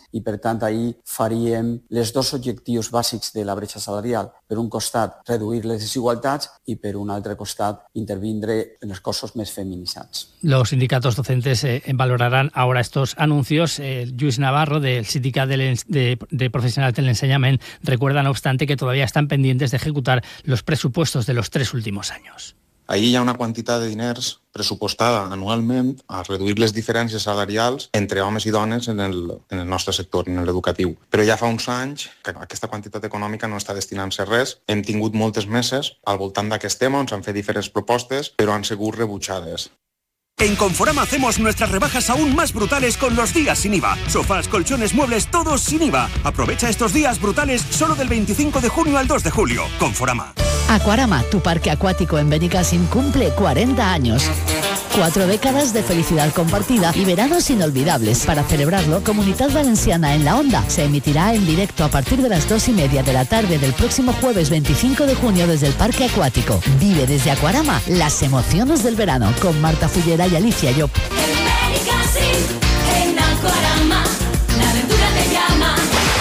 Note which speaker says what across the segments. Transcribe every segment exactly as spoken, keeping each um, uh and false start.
Speaker 1: i per tant ahir faríem els dos objectius bàsics de la bretxa salarial. Per un costat, reduir les desigualtats i per un altre costat, intervindre en els cossos més feminitzats.
Speaker 2: Los sindicatos docentes eh, valorarán ahora estos anuncios. Eh, Lluís Navarro, del Sindicat de, de, de Profesionales del Enseñament, recuerda, no obstante, que todavía están pendientes de ejecutar los presupuestos de los tres últimos años.
Speaker 3: Ahí hi ha una quantitat de diners pressupostada anualment a reduir les diferències salarials entre homes i dones en el, en el nostre sector, en l'educatiu. Però ja fa uns anys que aquesta quantitat econòmica no està destinant-se res. Hem tingut moltes meses al voltant d'aquest tema, on s'han fet diferents propostes, però han sigut rebutjades.
Speaker 4: En Conforama hacemos nuestras rebajas aún más brutales con los días sin I V A. Sofás, colchones, muebles, todos sin I V A. Aprovecha estos días brutales solo del veinticinco de junio al dos de julio. Conforama.
Speaker 5: Aquarama, tu parque acuático en Benicàssim, cumple cuarenta años. Cuatro décadas de felicidad compartida y veranos inolvidables. Para celebrarlo, Comunidad Valenciana en la Onda se emitirá en directo a partir de las dos y media de la tarde del próximo jueves veinticinco de junio desde el Parque Acuático. Vive desde Aquarama las emociones del verano con Marta Fullera y Alicia Llop.
Speaker 6: En Aquarama, la aventura te llama.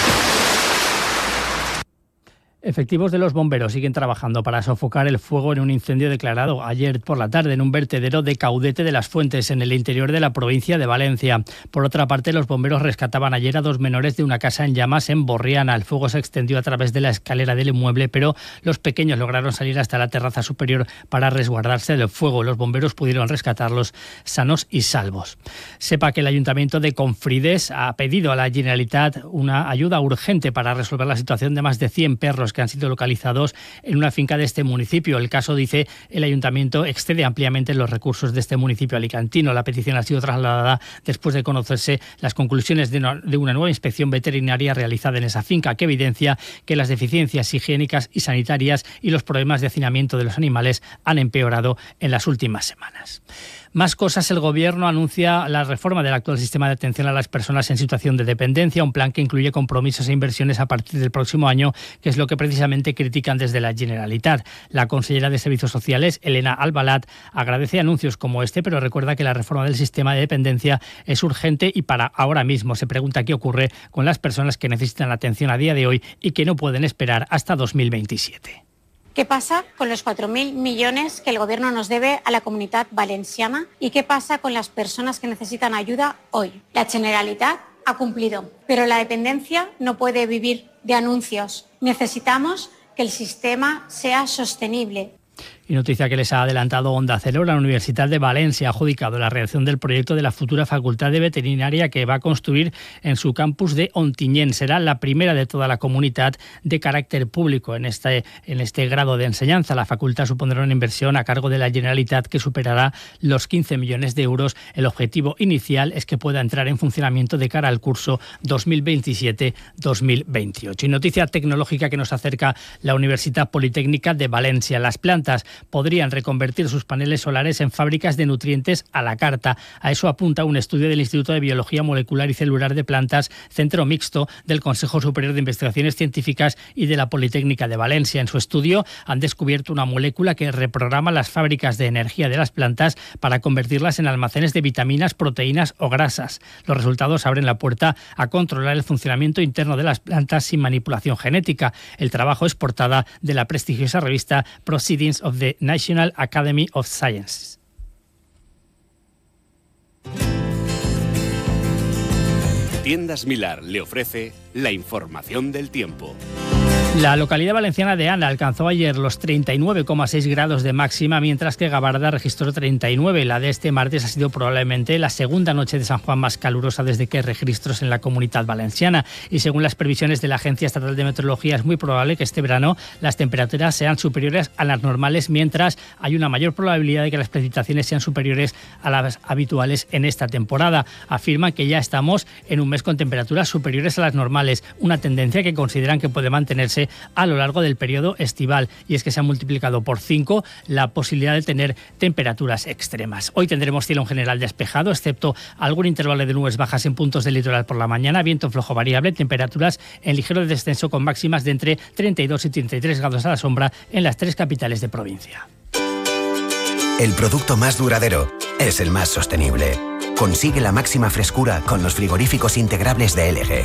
Speaker 2: Efectivos de los bomberos siguen trabajando para sofocar el fuego en un incendio declarado ayer por la tarde en un vertedero de Caudete de las Fuentes, en el interior de la provincia de Valencia. Por otra parte, los bomberos rescataban ayer a dos menores de una casa en llamas en Borriana. El fuego se extendió a través de la escalera del inmueble, pero los pequeños lograron salir hasta la terraza superior para resguardarse del fuego. Los bomberos pudieron rescatarlos sanos y salvos. Sepa que el Ayuntamiento de Confrides ha pedido a la Generalitat una ayuda urgente para resolver la situación de más de cien perros que han sido localizados en una finca de este municipio. El caso, dice el Ayuntamiento, excede ampliamente los recursos de este municipio alicantino. La petición ha sido trasladada después de conocerse las conclusiones de una, de una nueva inspección veterinaria realizada en esa finca, que evidencia que las deficiencias higiénicas y sanitarias y los problemas de hacinamiento de los animales han empeorado en las últimas semanas. Más cosas. El Gobierno anuncia la reforma del actual sistema de atención a las personas en situación de dependencia, un plan que incluye compromisos e inversiones a partir del próximo año, que es lo que precisamente critican desde la Generalitat. La consellera de Servicios Sociales, Elena Albalat, agradece anuncios como este, pero recuerda que la reforma del sistema de dependencia es urgente y para ahora mismo. Se pregunta qué ocurre con las personas que necesitan atención a día de hoy y que no pueden esperar hasta dos mil veintisiete.
Speaker 7: ¿Qué pasa con los cuatro mil millones que el Gobierno nos debe a la Comunitat Valenciana? ¿Y qué pasa con las personas que necesitan ayuda hoy? La Generalitat ha cumplido, pero la dependencia no puede vivir de anuncios. Necesitamos que el sistema sea sostenible.
Speaker 2: Y noticia que les ha adelantado Onda Cero: la Universidad de Valencia ha adjudicado la redacción del proyecto de la futura Facultad de Veterinaria que va a construir en su campus de Ontinyent. Será la primera de toda la comunidad de carácter público en este, en este grado de enseñanza. La facultad supondrá una inversión a cargo de la Generalitat que superará los quince millones de euros. El objetivo inicial es que pueda entrar en funcionamiento de cara al curso dos mil veintisiete dos mil veintiocho. Y noticia tecnológica que nos acerca la Universidad Politécnica de Valencia. Las plantas podrían reconvertir sus paneles solares en fábricas de nutrientes a la carta. A eso apunta un estudio del Instituto de Biología Molecular y Celular de Plantas, centro mixto del Consejo Superior de Investigaciones Científicas y de la Politécnica de Valencia. En su estudio han descubierto una molécula que reprograma las fábricas de energía de las plantas para convertirlas en almacenes de vitaminas, proteínas o grasas. Los resultados abren la puerta a controlar el funcionamiento interno de las plantas sin manipulación genética. El trabajo es portada de la prestigiosa revista Proceedings of the National Academy of Sciences.
Speaker 8: Tiendas Milar le ofrece la información del tiempo.
Speaker 2: La localidad valenciana de Anna alcanzó ayer los treinta y nueve coma seis grados de máxima, mientras que Gabarda registró treinta y nueve. La de este martes ha sido probablemente la segunda noche de San Juan más calurosa desde que hay registros en la Comunidad Valenciana. Y según las previsiones de la Agencia Estatal de Meteorología, es muy probable que este verano las temperaturas sean superiores a las normales, mientras hay una mayor probabilidad de que las precipitaciones sean superiores a las habituales en esta temporada. Afirman que ya estamos en un mes con temperaturas superiores a las normales, una tendencia que consideran que puede mantenerse a lo largo del periodo estival, y es que se ha multiplicado por cinco la posibilidad de tener temperaturas extremas. Hoy tendremos cielo en general despejado, excepto algún intervalo de nubes bajas en puntos del litoral por la mañana, viento flojo variable, temperaturas en ligero descenso con máximas de entre treinta y dos y treinta y tres grados a la sombra en las tres capitales de provincia.
Speaker 9: El producto más duradero es el más sostenible. Consigue la máxima frescura con los frigoríficos integrables de L G.